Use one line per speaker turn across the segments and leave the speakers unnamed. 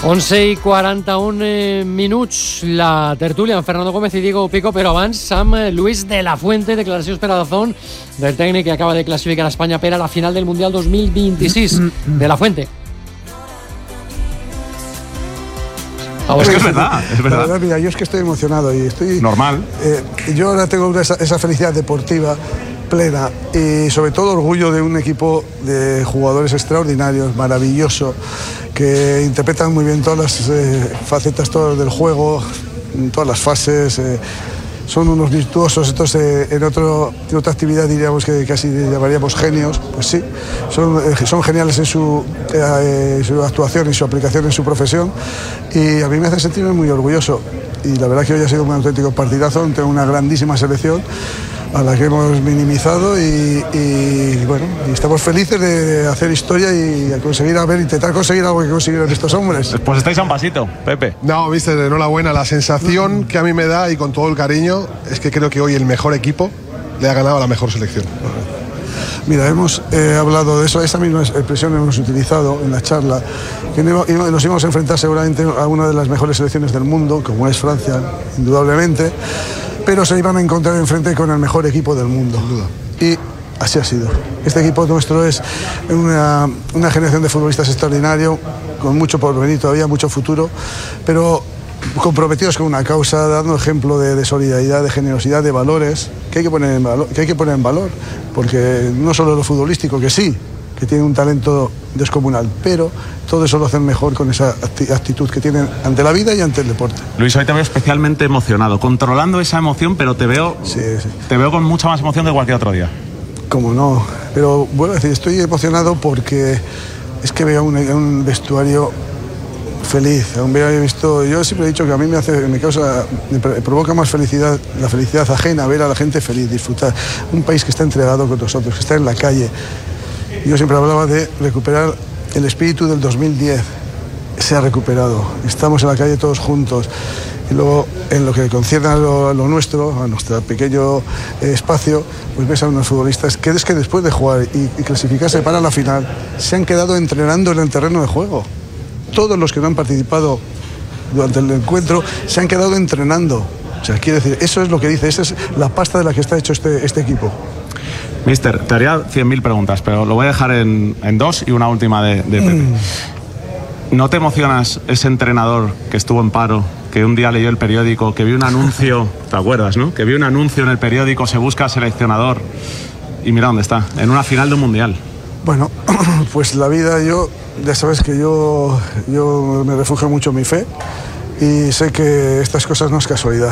11:41 minuts, la tertúlia amb Fernando Gómez i Diego Pico, però abans amb Luis de la Fuente, declaracions per a Dazón del tècnic que acaba de classificar a Espanya per a la final del Mundial 2026. De la Fuente.
Es que es verdad.
La verdad, mira, yo es que estoy emocionado y estoy...
Normal.
Yo ahora tengo esa felicidad deportiva plena y sobre todo orgullo de un equipo de jugadores extraordinarios, maravilloso, que interpretan muy bien todas las facetas del juego, todas las fases. Son unos virtuosos. Entonces, en otra actividad diríamos que casi llamaríamos genios. Pues sí, son geniales en su actuación y su aplicación en su profesión, y a mí me hace sentirme muy orgulloso. Y la verdad que hoy ha sido un auténtico partidazo. Tengo una grandísima selección a la que hemos minimizado y bueno, y estamos felices de hacer historia y intentar conseguir algo que consiguieron estos hombres.
Pues estáis a un pasito, Pepe.
No, mister, enhorabuena. La sensación que a mí me da, y con todo el cariño, es que creo que hoy el mejor equipo le ha ganado a la mejor selección.
Mira, hemos hablado de eso, esa misma expresión hemos utilizado en la charla, que nos íbamos a enfrentar seguramente a una de las mejores selecciones del mundo, como es Francia, indudablemente, pero se iban a encontrar enfrente con el mejor equipo del mundo.
Sin duda.
Y así ha sido. Este equipo nuestro es una generación de futbolistas extraordinario, con mucho por venir todavía, mucho futuro, pero comprometidos con una causa, dando ejemplo de solidaridad, de generosidad, de valores que hay que poner en valor, porque no solo lo futbolístico, que sí, que tiene un talento descomunal, pero todo eso lo hacen mejor con esa actitud que tienen ante la vida y ante el deporte.
Luis, hoy te veo especialmente emocionado, controlando esa emoción, pero te veo con mucha más emoción que cualquier otro día.
Cómo no, pero vuelvo a decir, estoy emocionado porque es que veo un vestuario feliz. Yo siempre he dicho que a mí me provoca más felicidad, la felicidad ajena, ver a la gente feliz, disfrutar. Un país que está entregado con nosotros, que está en la calle. Yo siempre hablaba de recuperar el espíritu del 2010. Se ha recuperado. Estamos en la calle todos juntos. Y luego, en lo que concierne a lo nuestro, a nuestro pequeño espacio, pues ves a unos futbolistas que después de jugar y clasificarse para la final, se han quedado entrenando en el terreno de juego. Todos los que no han participado durante el encuentro se han quedado entrenando. O sea, quiere decir, eso es lo que dice, esa es la pasta de la que está hecho este equipo.
Mister, te haría 100.000 preguntas, pero lo voy a dejar en dos y una última de Pepe. ¿No te emocionas ese entrenador que estuvo en paro, que un día leyó el periódico, que vio un anuncio, ¿te acuerdas, no? Que vio un anuncio en el periódico, se busca seleccionador y mira dónde está, en una final de un mundial?
Bueno, pues la vida, ya sabes que yo me refugio mucho en mi fe y sé que estas cosas no es casualidad.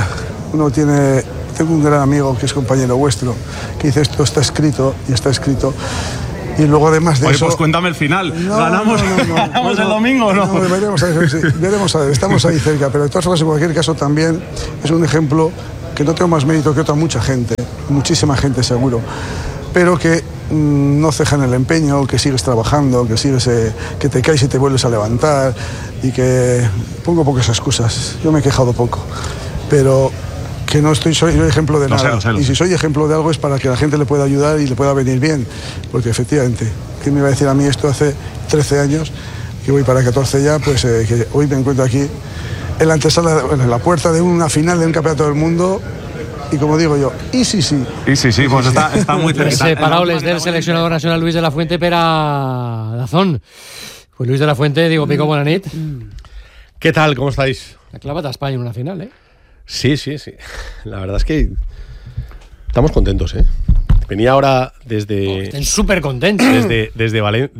Tengo un gran amigo que es compañero vuestro, que dice esto está escrito y está escrito. Y luego además de eso...
Pues cuéntame el final. ¿Ganamos el domingo o no?
Veremos a ver, estamos ahí cerca, pero de todas formas, en cualquier caso también es un ejemplo que no tengo más mérito que otra mucha gente, muchísima gente seguro, pero que no cejan el empeño, que sigues trabajando, que te caes y te vuelves a levantar, y que pongo pocas excusas. Yo me he quejado poco, pero que no soy ejemplo de nada. Y si soy ejemplo de algo es para que la gente le pueda ayudar y le pueda venir bien, porque efectivamente, ¿quién me iba a decir a mí esto hace 13 años, que voy para 14 ya, pues que hoy me encuentro aquí en la antesala, en la puerta de una final de un campeonato del mundo? Y como digo yo,
pues está muy cerca.
Paraules del seleccionador nacional Luis de la Fuente per a Dazón. Pues Luis de la Fuente, digo, Pico, buena nit.
¿Qué tal? ¿Cómo estáis?
Ha clavat a España en una final, ¿eh?
Sí. La verdad es que estamos contentos, ¿eh? Venía ahora desde...
Estén súper contentos.
Desde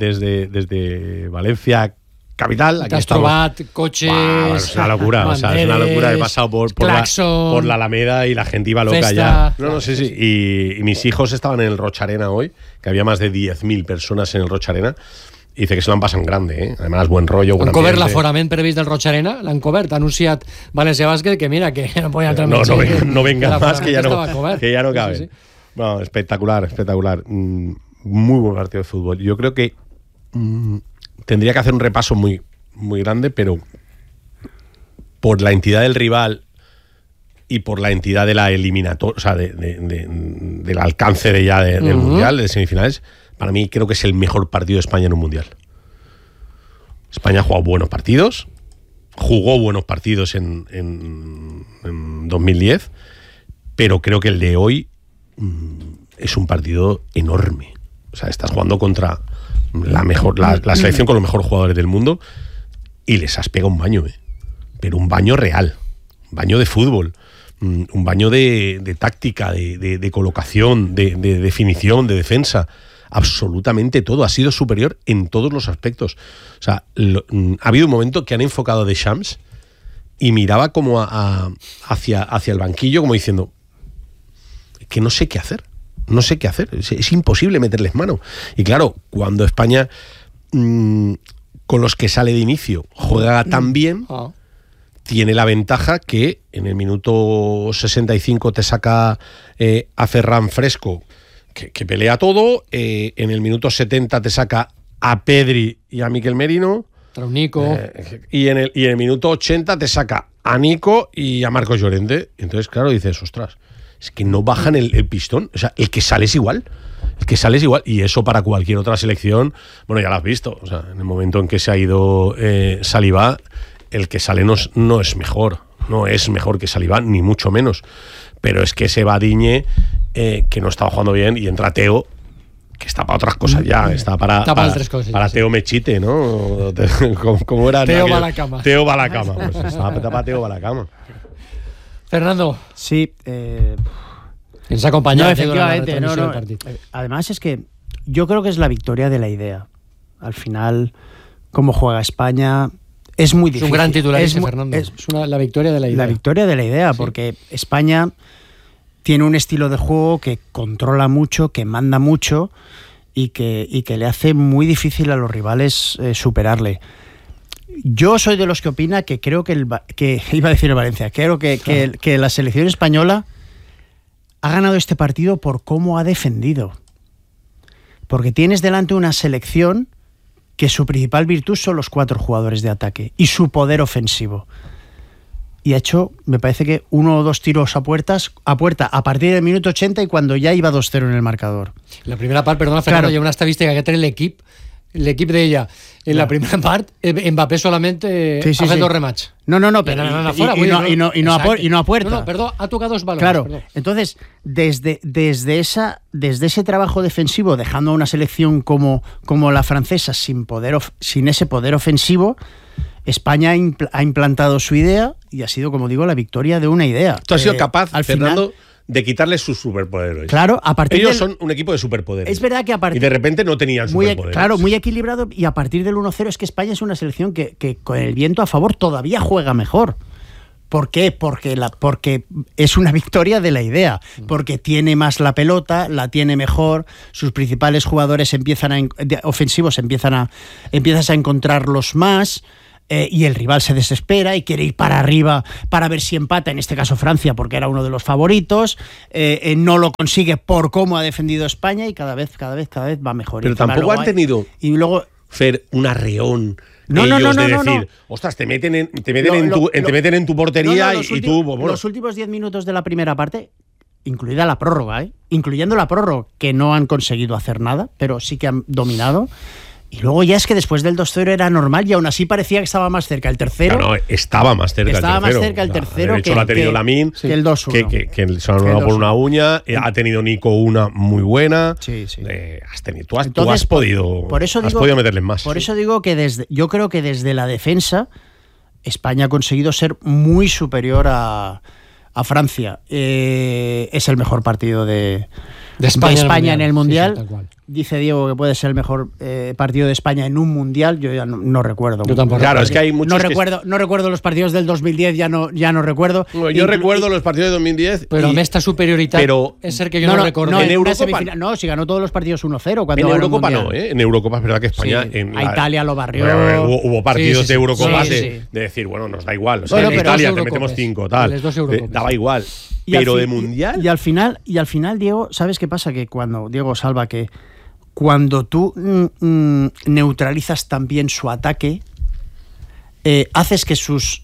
Valencia capital.
Te has trobat coches...
Wow, es una locura, es una locura. He pasado por la Alameda y la gente iba loca
festa,
ya. Sí. Y mis hijos estaban en el Roig Arena hoy, que había más de 10.000 personas en el Roig Arena. I dice que se l'han passat en grande, ¿eh? Además, buen rollo.
Han cobert l'aforament previst del Roig Arena, l'han cobert, ha anunciat València Bàsquet que mira, que no podía entrar
no venga más, que ya no cabe.
Sí.
Bueno, espectacular. Muy buen partido de fútbol. Yo creo que tendría que hacer un repaso muy, muy grande, pero por la entidad del rival y por la entidad de la eliminatoria, o sea, del alcance del Mundial, de semifinales, para mí creo que es el mejor partido de España en un Mundial. España ha jugado buenos partidos, jugó buenos partidos en 2010, pero creo que el de hoy es un partido enorme. O sea, estás jugando contra la selección con los mejores jugadores del mundo y les has pegado un baño, pero un baño real, un baño de fútbol, un baño de táctica, de colocación, de definición, de defensa. Absolutamente todo. Ha sido superior en todos los aspectos. O sea, ha habido un momento que han enfocado a Deschamps y miraba como hacia el banquillo como diciendo que no sé qué hacer. No sé qué hacer. Es imposible meterles mano. Y claro, cuando España con los que sale de inicio juega tan bien, tiene la ventaja que en el minuto 65 te saca a Ferran Fresco, que pelea todo, en el minuto 70 te saca a Pedri y a Mikel Merino,
Nico,
y en el minuto 80 te saca a Nico y a Marcos Llorente. Entonces, claro, dices, ostras, es que no bajan el pistón. O sea, el que sale es igual. Y eso para cualquier otra selección, bueno, ya lo has visto. O sea, en el momento en que se ha ido Saliba, el que sale no es mejor. No es mejor que Saliba, ni mucho menos. Pero es que se va Digne, que no estaba jugando bien, y entra Teo, que está para otras cosas ya. Está para
tres cosas,
para Teo Mechite, ¿no? ¿Cómo era?
Teo va a la cama.
Teo va a la cama. Pues estaba para Teo va a la cama.
Fernando.
Sí.
Se acompañado
efectivamente. Además es que yo creo que es la victoria de la idea. Al final, cómo juega España es muy difícil.
Es un gran titular Fernando. Es la victoria de la idea.
La victoria de la idea, sí. Porque España tiene un estilo de juego que controla mucho, que manda mucho y que le hace muy difícil a los rivales superarle. Yo soy de los que opina que creo que iba a decir el Valencia, creo que la selección española ha ganado este partido por cómo ha defendido. Porque tienes delante una selección que su principal virtud son los 4 jugadores de ataque y su poder ofensivo. Y ha hecho, me parece que 1 o 2 tiros a puerta a partir del minuto 80 y cuando ya iba 2-0 en el marcador.
La primera parte, perdona, Fernando, lleva una estadística que tiene el equipo de ella. En la primera parte, Mbappé solamente hace 2 rematches.
No, pero y no a puerta.
No, perdón, ha tocado 2 balones.
Claro,
perdón.
Entonces, desde ese trabajo defensivo, dejando a una selección como la francesa sin ese poder ofensivo, España ha implantado su idea y ha sido, como digo, la victoria de una idea.
Tú has sido capaz, Fernando, de quitarles sus superpoderes.
Claro,
ellos son un equipo de superpoderes.
Es verdad que a partir...
Y de repente no tenían superpoderes.
Claro, muy equilibrado, y a partir del 1-0 es que España es una selección que con el viento a favor todavía juega mejor. ¿Por qué? Porque es una victoria de la idea, porque tiene más la pelota, la tiene mejor, sus principales jugadores ofensivos empiezas a encontrarlos más. Y el rival se desespera y quiere ir para arriba para ver si empata, en este caso Francia, porque era uno de los favoritos. No lo consigue por cómo ha defendido España y cada vez va mejor.
Pero tampoco han tenido, Fer, un arreón.
No.
Ostras, te meten en tu portería y tú... Bueno.
Los últimos 10 minutos de la primera parte, incluida la prórroga, incluyendo la prórroga, que no han conseguido hacer nada, pero sí que han dominado. Y luego ya es que después del 2-0 era normal y aún así parecía que estaba más cerca el tercero.
No, estaba más cerca el tercero. De hecho, lo ha tenido Lamine,
que el 2-1.
Que se ha anulado por una uña. Ha tenido Nico una muy buena.
Sí.
Tú has podido meterles más.
Por eso digo que yo creo que desde la defensa España ha conseguido ser muy superior a Francia. Es el mejor partido de España en el Mundial. Sí, dice Diego que puede ser el mejor partido de España en un Mundial. Yo ya no recuerdo.
Yo tampoco.
Claro, es que hay muchos
no recuerdo los partidos del 2010, ya no recuerdo.
Bueno, yo recuerdo los partidos de 2010.
Pero esta superioridad es ser que yo no recuerdo.
En Eurocopa si ganó todos los partidos 1-0.
En Eurocopa no, En Eurocopa es verdad que España...
a Italia lo barrió.
Hubo partidos de Eurocopa de decir, bueno, nos da igual. O sea, en Italia te metemos 5, tal. Daba igual. Pero de Mundial...
Y al final, Diego, ¿sabes qué pasa? Que Diego Salva, que cuando tú neutralizas también su ataque, haces que sus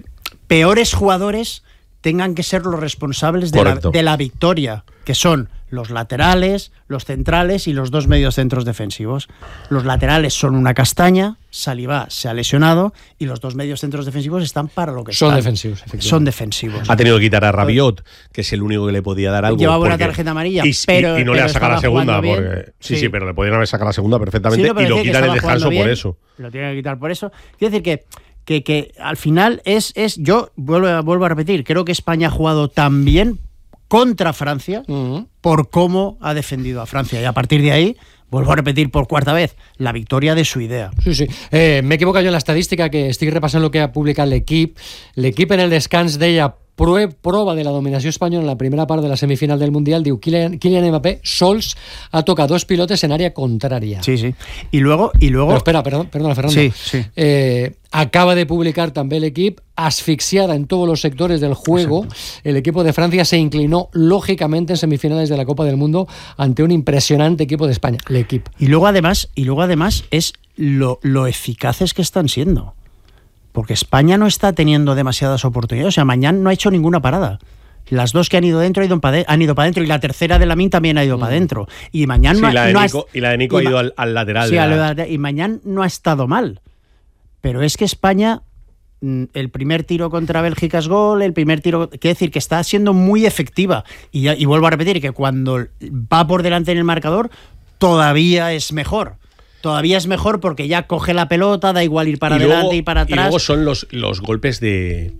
peores jugadores tengan que ser los responsables de la victoria, que son los laterales, los centrales y los dos mediocentros defensivos. Los laterales son una castaña, Saliba se ha lesionado y los dos mediocentros defensivos están para lo que
son
están.
defensivos, efectivamente.
Son defensivos.
Ha tenido que quitar a Rabiot, que es el único que le podía dar algo.
Llevaba una tarjeta amarilla,
y no le ha sacado la segunda. Sí, pero le podían haber sacado la segunda perfectamente y lo quitan en el descanso por eso.
Lo tienen que quitar por eso. Quiero decir que al final yo vuelvo a repetir, creo que España ha jugado tan bien contra Francia por cómo ha defendido a Francia y a partir de ahí, vuelvo a repetir por cuarta vez, la victoria de su idea.
Sí. Me equivoco yo en la estadística, que estic repassant el que ha publicat l'equip. L'equip en el descans deia prova de la dominació espanyola en la primera part de la semifinal del Mundial. Diu, Kylian Mbappé sols ha tocado 2 pilotes en área contraria.
Sí. Y luego...
Pero espera, perdona, Fernando.
Sí.
Acaba de publicar también el equipo, asfixiada en todos los sectores del juego. Exacto. El equipo de Francia se inclinó lógicamente en semifinales de la Copa del Mundo ante un impresionante equipo de España, el equipo.
Y luego además es lo eficaces que están siendo. Porque España no está teniendo demasiadas oportunidades. O sea, Mañán no ha hecho ninguna parada. Las dos que han ido dentro han ido para adentro y la tercera de Lamine también ha ido para adentro. Y Mañán
y la de Nico ha ido al lateral.
Sí, y Mañán no ha estado mal. Pero es que España, el primer tiro contra Bélgica es gol, el primer tiro... Quiere decir que está siendo muy efectiva. Y vuelvo a repetir que cuando va por delante en el marcador, todavía es mejor. Todavía es mejor porque ya coge la pelota, da igual ir para adelante y para atrás.
Y luego son los golpes de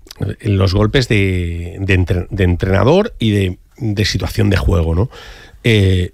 entrenador y de situación de juego, ¿no? Se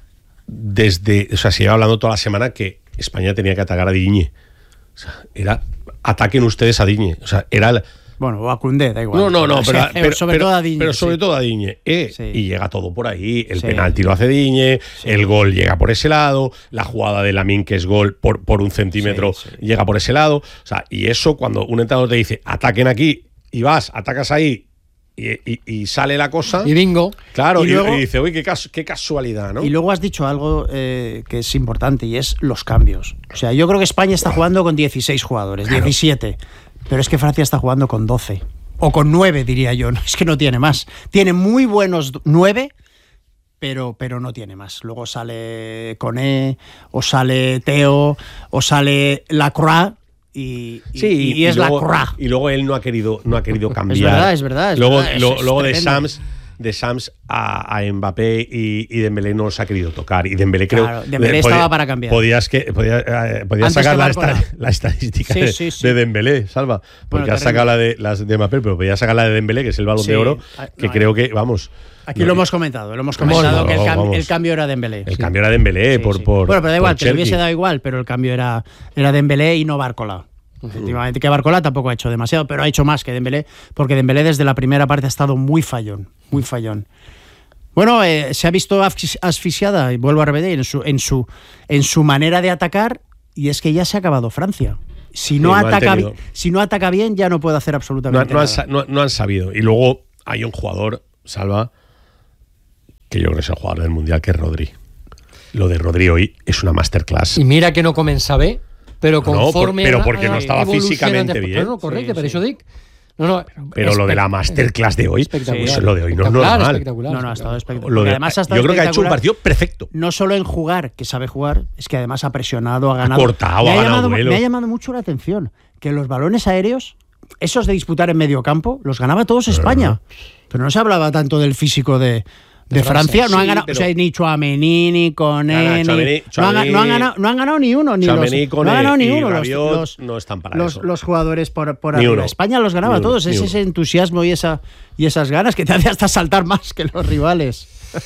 lleva hablando toda la semana que España tenía que atacar a Digne. O sea, ataquen ustedes a Digne. O sea, era...
Bueno, o a Koundé, da igual.
No, pero
sobre todo a Digne.
Pero sobre todo a Digne. Sí. Y llega todo por ahí. El penalti lo hace Digne, el gol llega por ese lado, la jugada de Lamine, que es gol por 1 centímetro, llega por ese lado. O sea, y eso cuando un entrenador te dice, ataquen aquí, y atacas ahí, y sale la cosa.
Y bingo.
Claro, y dice, uy, qué casualidad, ¿no?
Y luego has dicho algo que es importante, y es los cambios. O sea, yo creo que España está jugando con 16 jugadores, claro. 17. Pero es que Francia está jugando con 12. O con 9, diría yo. Es que no tiene más. Tiene muy buenos 9, pero no tiene más. Luego sale Koné, o sale Theo, o sale Lacroix. Y es Lacroix.
Y luego él no ha querido cambiar.
Es verdad.
Luego de Sams a Mbappé y Dembélé no los ha querido tocar. Y Dembélé
Dembélé estaba para cambiar.
Podías sacar la estadística de Dembélé, Salva. Porque has sacado las de Mbappé, pero podías sacar la de Dembélé, que es el Balón de Oro, que creo que, vamos...
Aquí lo hemos comentado que el cambio era Dembélé.
El cambio era Dembélé por
Bueno, pero da igual, que le hubiese dado igual, pero el cambio era Dembélé y no Barcola. Efectivamente, que Barcola tampoco ha hecho demasiado, pero ha hecho más que Dembélé, porque Dembélé desde la primera parte ha estado muy fallón. Bueno, se ha visto asfixiada, y vuelvo a repetir, en su manera de atacar, y es que ya se ha acabado Francia. Si no ataca bien, ya no puede hacer absolutamente nada.
No han sabido. Y luego hay un jugador, Salva, que yo creo que es el jugador del Mundial, que es Rodri. Lo de Rodri hoy es una masterclass.
Y mira que no comença bé, però conforme...
Pero porque no estaba físicamente bien.
No, correcte, per això dic.
Pero lo de la masterclass de hoy, lo de hoy no es normal.
Ha estado espectacular.
Yo creo que ha hecho un partido perfecto.
No solo en jugar, que sabe jugar, es que además ha presionado, ha ganado.
Ha cortado, ha ganado duelos.
Me ha llamado mucho la atención que los balones aéreos, esos de disputar en medio campo, los ganaba todos España. Pero no se hablaba tanto del físico de Francia. No han ganado, o sea, ni Tchouaméni, ni Koné, no han ganado ni uno, ni
Tchouaméni,
no han ganado ni uno.
No están para eso.
Los jugadores por arriba. España los ganaba todos. Es ese entusiasmo y esas ganas que te hace hasta saltar más que los rivales.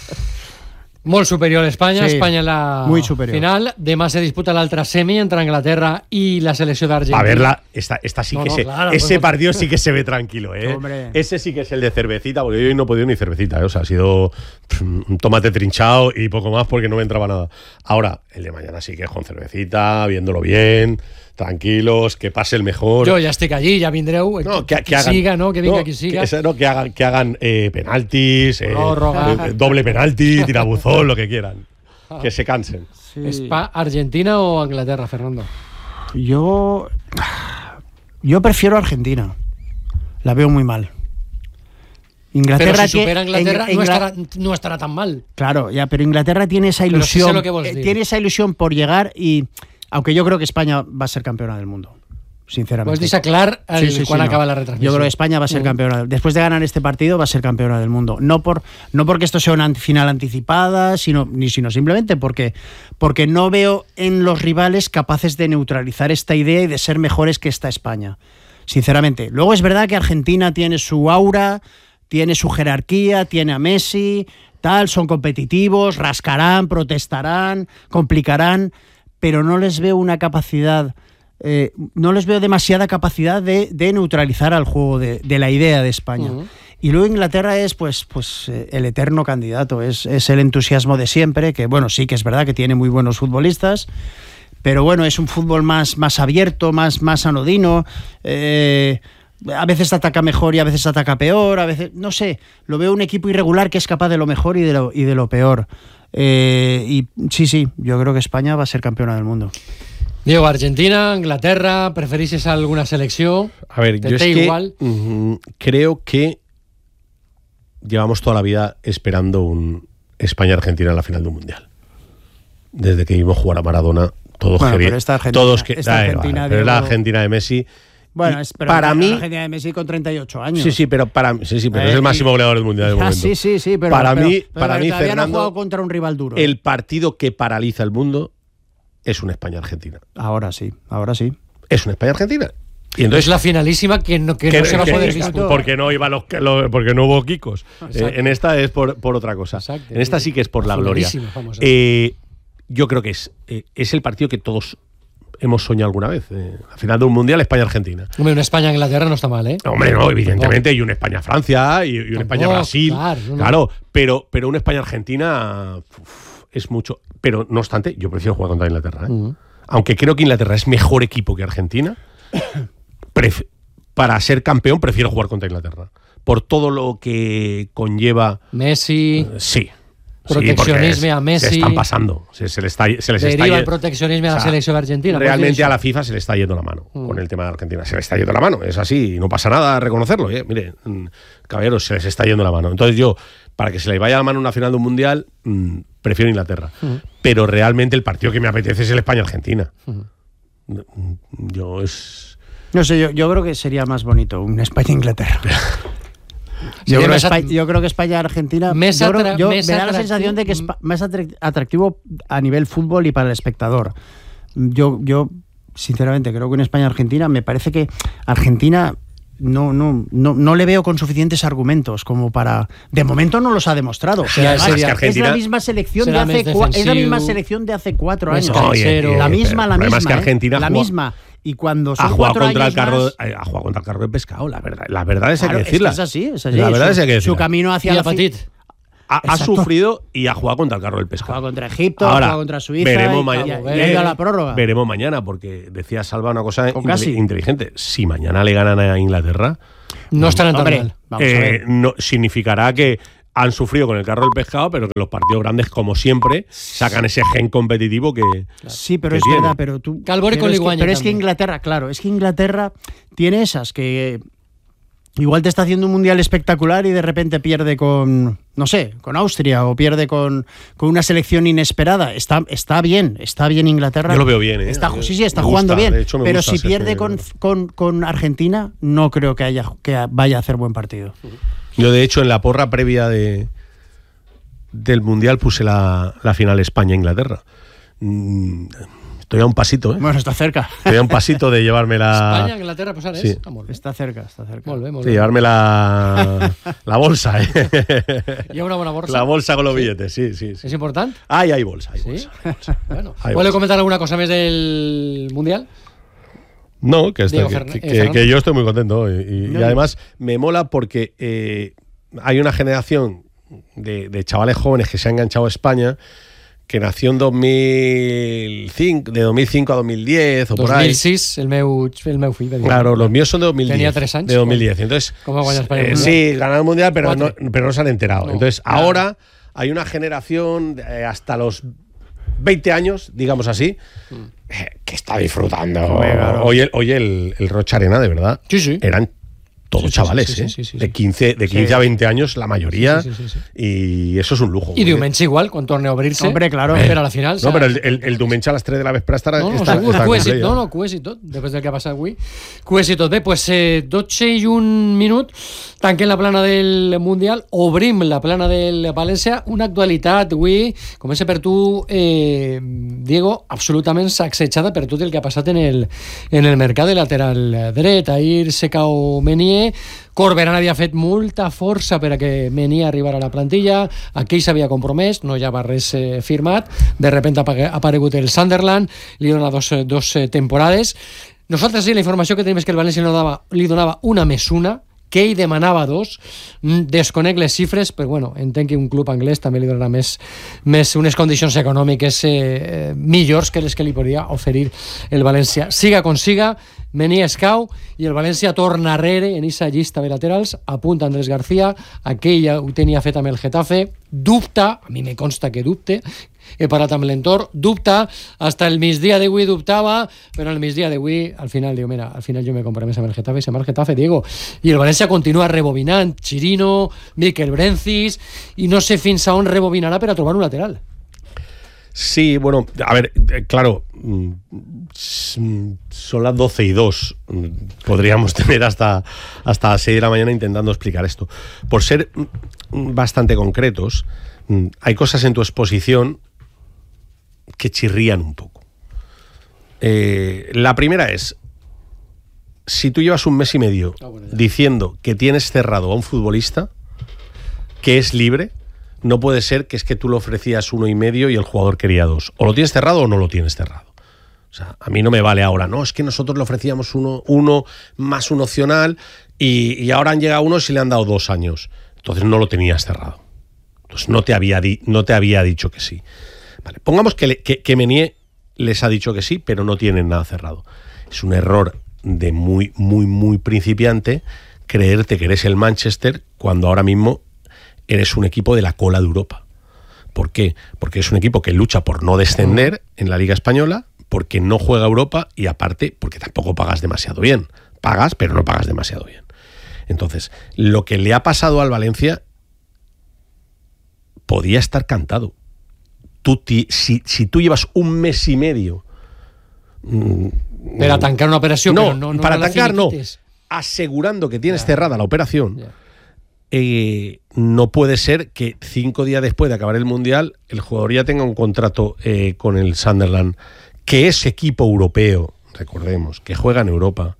Molt superior Espanya, Espanya en la final. Demà se disputa l'altra semi entre Anglaterra y la selección de Argentina.
A verla, esta sí que ese partido sí que se ve tranquilo, ¿eh?
Hombre.
Ese sí que es el de cervecita, porque yo hoy no he podido ni cervecita, ¿eh? O sea, ha sido un tomate trinchado y poco más porque no me entraba nada. Ahora, el de mañana sí que es con cervecita, viéndolo bien, tranquilos, que pase el mejor.
Yo ya estoy allí, ya vendreu. Que hagan, siga, ¿no? Que venga, que siga.
Que hagan penaltis, doble penalti, tirabuzón, lo que quieran. Que se cansen.
Sí. ¿Argentina o Inglaterra, Fernando?
Yo prefiero Argentina. La veo muy mal. Inglaterra
pero si supera a Inglaterra no estará tan mal.
Claro, ya, pero Inglaterra tiene esa ilusión.
Pero sí sé lo que vos dices.
Tiene esa ilusión por llegar y aunque yo creo que España va a ser campeona del mundo. Sinceramente.
Pues dice clar cuando acaba la retransmisión.
Yo creo que España va a ser campeona. Después de ganar este partido va a ser campeona del mundo. No porque esto sea una final anticipada, sino simplemente porque no veo en los rivales capaces de neutralizar esta idea y de ser mejores que esta España. Sinceramente. Luego es verdad que Argentina tiene su aura, tiene su jerarquía, tiene a Messi, son competitivos, rascarán, protestarán, complicarán, pero no les veo una capacidad... no les veo demasiada capacidad de neutralizar al juego de la idea de España. Y luego Inglaterra es pues el eterno candidato, es el entusiasmo de siempre, que bueno, sí que es verdad que tiene muy buenos futbolistas, pero bueno, es un fútbol más abierto, más anodino, a veces ataca mejor y a veces ataca peor, a veces, no sé, lo veo un equipo irregular que es capaz de lo mejor y de lo peor. Y sí, yo creo que España va a ser campeona del mundo.
Diego, Argentina, Inglaterra, ¿preferís alguna selección?
A ver, yo es igual? Que creo que llevamos toda la vida esperando un España-Argentina en la final de un mundial. Desde que vimos jugar a Maradona, todos
pero esta Argentina,
pero la Argentina de Messi.
Bueno, para mí, la Argentina de Messi con 38 años.
Pero es el máximo goleador del mundial de momento.
Sí, pero
para mí,
Fernando, no ha jugado contra un rival duro.
El partido que paraliza el mundo es una España-Argentina.
Ahora sí.
Es una España-Argentina. Y entonces
es la finalísima que no se va a poder disputar.
Porque no iba porque no hubo Kikos. En esta es por otra cosa.
Exacto.
En esta sí que es por la gloria. Yo creo que es el partido que todos hemos soñado alguna vez. La final de un mundial, España-Argentina.
Hombre, una España-Inglaterra no está mal, ¿eh?
Hombre, no, evidentemente. Y una España-Francia y una España-Brasil. Claro, pero una España-Argentina es mucho. Pero no obstante, yo prefiero jugar contra Inglaterra. Aunque creo que Inglaterra es mejor equipo que Argentina, para ser campeón prefiero jugar contra Inglaterra. Por todo lo que conlleva
Messi.
Sí.
Proteccionismo a Messi.
Se están pasando. Se les está
deriva el proteccionismo a la selección argentina.
Realmente a la FIFA se le está yendo la mano con el tema de Argentina. Se le está yendo la mano. Es así. No pasa nada a reconocerlo. Mire, caballeros, se les está yendo la mano. Entonces yo, para que se le vaya la mano en una final de un mundial, prefiero Inglaterra. Pero realmente el partido que me apetece es el España-Argentina.
No sé, yo creo que sería más bonito un España-Inglaterra. Yo creo que España-Argentina me da la sensación de que es más atractivo a nivel fútbol y para el espectador. Yo sinceramente creo que en España-Argentina me parece que Argentina no le veo con suficientes argumentos como para... De momento no los ha demostrado. Es la misma selección de hace 4 años. La misma. Y cuando son 4 años
ha jugado contra el carro de pescado, la verdad es hay que decirla.
Es así.
La verdad es hay que decirla.
Su camino hacia la
Petit.
Ha sufrido y ha jugado contra el carro del pescado.
Ha jugado contra Egipto, ha jugado contra Suiza.
Veremos
a la prórroga.
Veremos mañana, porque decía Salva una cosa inteligente. Si mañana le ganan a Inglaterra,
no estarán tan mal.
Vamos a ver.
No, significará que han sufrido con el carro del pescado, pero que los partidos grandes, como siempre, sacan ese gen competitivo que...
Sí, pero
que
es
tiene.
verdad, pero tú...
Calvori con Liguaña.
Pero es que Inglaterra, tiene esas que... Igual te está haciendo un mundial espectacular y de repente pierde con Austria o pierde con una selección inesperada. Está bien Inglaterra.
Yo lo veo bien, ¿eh?
Está jugando bien. Pero si pierde con Argentina, no creo que vaya a hacer buen partido.
Yo, de hecho, en la porra previa del mundial puse la final España-Inglaterra. Estoy a un pasito, ¿eh?
Bueno, está cerca.
Estoy a un pasito de llevarme la...
España, Inglaterra, pues ahora
sí.
Está cerca.
Sí, llevarme la bolsa, ¿eh?
¿Y una buena bolsa?
La bolsa con los billetes, sí.
¿Es importante?
Hay bolsa.
¿Sí? Bueno, ¿puede comentar alguna cosa más del mundial?
No, que yo estoy muy contento y además me mola porque hay una generación de chavales jóvenes que se han enganchado a España, que nació en 2005, de 2005 a 2010 o 2006, por ahí.
2006, el meu fill.
Claro, los míos son de 2010.
Tenía 3 años.
De 2010. Entonces,
¿cómo va España?
Sí, ganaron el mundial, pero no se han enterado. Entonces, ahora hay una generación hasta los 20 años, digamos así, que está disfrutando. Oye, el Rocha Arena, de verdad,
sí.
eran todos chavales, de 15 a 20 años la mayoría, y eso es un lujo.
Y Diumenge igual, con torneo a abrirse.
Hombre, claro.
Pero a la final...
No, però el diumenge a les 3 de la vespre estarà
cues i tot, després del que ha passat avui. Cues i tot. Bé, doncs 12 i un minut, tanquem la plana del Mundial, obrim la plana del València, una actualitat avui, comença per tu, Diego, absolutament sacsejada per tot el que ha passat en el mercat de lateral dret. Ahir se cau Meunier, Corberán havia fet molta força per a que Meunier arribara a la plantilla, aquell s'havia compromès, no hi havia res firmat, de repente ha aparegut el Sunderland, li dona dos temporades. Nosaltres la informació que tenim és que el València li donava una més una, que ell demanava 2, desconec les xifres, però bueno, entenc que un club anglès també li donarà més unes condicions econòmiques millors que les que li podria oferir el València. Siga com siga, Meunier es cau i el València torna arrere en aquesta llista de laterals, apunta Andrés García, aquell ho tenia fet amb el Getafe, dubta, a mi me consta que dubte, he parlat amb l'entorn, dubta, hasta el migdia d'avui dubtava, però al migdia d'avui al final diu, mira, al final jo me compromès amb el Getafe, se marca el Getafe, Diego, i el València continua rebobinant, Chirino, Mikel Brencis, i no sé fins a on rebobinarà per a trobar un lateral.
Sí, bueno, a ver, claro, son las 12:02. Podríamos tener hasta las 6 de la mañana intentando explicar esto. Por ser bastante concretos, hay cosas en tu exposición que chirrían un poco. La primera es, si tú llevas un mes y medio diciendo que tienes cerrado a un futbolista que es libre, no puede ser que es que tú le ofrecías 1,5 y el jugador quería 2. O lo tienes cerrado o no lo tienes cerrado. O sea, a mí no me vale ahora. No, es que nosotros le ofrecíamos uno más un opcional y ahora han llegado unos y le han dado 2 años. Entonces no lo tenías cerrado. Entonces no te había dicho que sí. Vale, pongamos que Meunier les ha dicho que sí, pero no tienen nada cerrado. Es un error de muy, muy, muy principiante creerte que eres el Manchester cuando ahora mismo eres un equipo de la cola de Europa. ¿Por qué? Porque es un equipo que lucha por no descender en la Liga Española, porque no juega Europa y aparte porque tampoco pagas demasiado bien. Pagas, pero no pagas demasiado bien. Entonces, lo que le ha pasado al Valencia podía estar cantado. Si tú llevas un mes y medio...
Para tancar una operación,
no,
pero no
para
la
tancar no,
finiquites.
asegurando que tienes cerrada la operación, no puede ser que 5 días después de acabar el Mundial el jugador ya tenga un contrato con el Sunderland, que es equipo europeo, recordemos, que juega en Europa,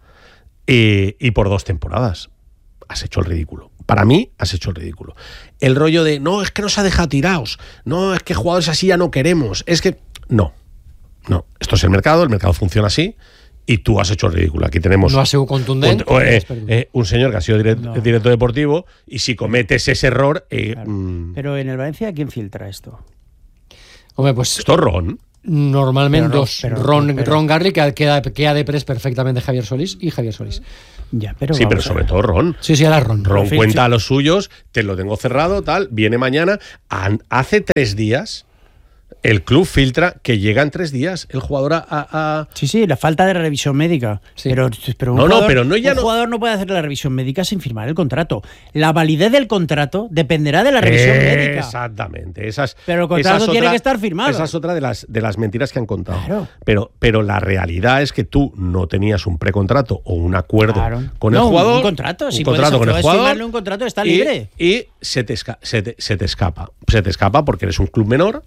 y por 2 temporadas. Has hecho el ridículo. Para mí, has hecho el ridículo. El rollo de, no, es que nos ha dejado tirados, no, es que jugadores así ya no queremos, es que... No, esto es el mercado funciona así, y tú has hecho el ridículo. Aquí tenemos...
No ha sido contundente.
Un señor que ha sido director deportivo, y si cometes ese error...
Claro. Pero en el Valencia, ¿quién filtra esto?
Hombre, pues...
Esto es Ron.
Normalment Ron Garley, que ha depres perfectamente Javier Solís y Javier Solís.
Ya, pero
sí, pero sobre todo Ron.
Sí, ahora Ron.
Ron cuenta a los suyos, te lo tengo cerrado, tal, viene mañana. Hace 3 días el club filtra que llega en 3 días el jugador a...
Sí, la falta de revisión médica. Sí. Pero un jugador no puede hacer la revisión médica sin firmar el contrato. La validez del contrato dependerá de la revisión médica.
Exactamente.
Pero el contrato tiene que estar firmado.
Esa es otra de las mentiras que han contado. Claro. Pero la realidad es que tú no tenías un precontrato o un acuerdo con el jugador.
Un contrato.
Si puedes
firmarle un contrato, está libre.
Y se te escapa. Se te escapa porque eres un club menor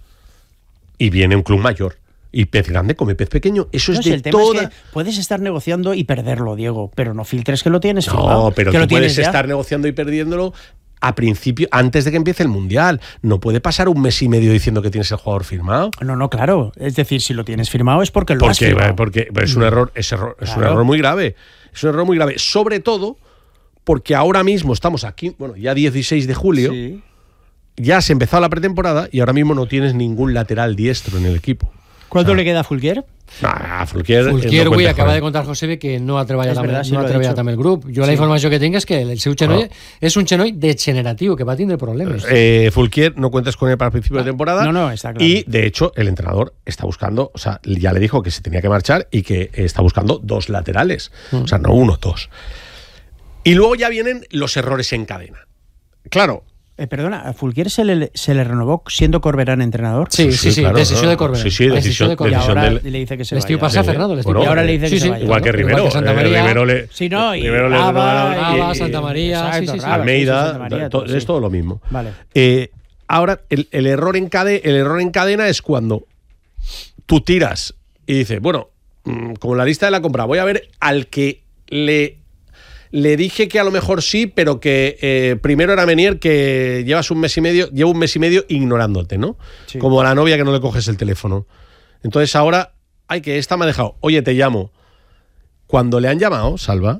y viene un club mayor. Y pez grande come pez pequeño. Eso es de toda...
Es que puedes estar negociando y perderlo, Diego, pero no filtres que lo tienes firmado.
No, pero tú puedes estar negociando y perdiéndolo a principio, antes de que empiece el Mundial. No puede pasar un mes y medio diciendo que tienes el jugador firmado.
No, claro. Es decir, si lo tienes firmado es porque lo has firmado.
Porque es un error, un error muy grave. Es un error muy grave. Sobre todo porque ahora mismo estamos aquí, ya 16 de julio... Sí. Ya has empezado la pretemporada y ahora mismo no tienes ningún lateral diestro en el equipo.
¿Cuánto le queda a Fulquier?
Fulquier
avui acaba de contar José que no ha treballat amb el grup. Jo la informació que tinc és que el seu genoll és un genoll degeneratiu, que va tindre problemes.
Fulquier no cuentas con él para el principio de temporada.
No, está claro.
Y de hecho el entrenador está buscando, o sea, ya le dijo que se tenía que marchar y que está buscando 2 laterales. O sea, no 1, 2. Y luego ya vienen los errores en cadena. Claro.
Perdona, ¿a Fulquier se le renovó siendo Corberán entrenador?
Sí, claro, decisión de Corberán.
Sí, decisión
y ahora le dice que se vaya.
Pasa a Fernando.
Y ahora le dice que se vaya.
Igual que Rivero.
Igual que Santa María.
Rivero le
Aba, Santa María.
Almeida. Es todo lo mismo.
Vale.
Ahora, el error en cadena es cuando tú tiras y dices, bueno, como la lista de la compra, voy a ver al que le dije que a lo mejor sí, pero que primero era Menier, que lleva un mes y medio ignorándote, ¿no?
Sí.
Como a la novia que no le coges el teléfono. Entonces ahora, que esta me ha dejado, oye, te llamo. Cuando le han llamado, Salva,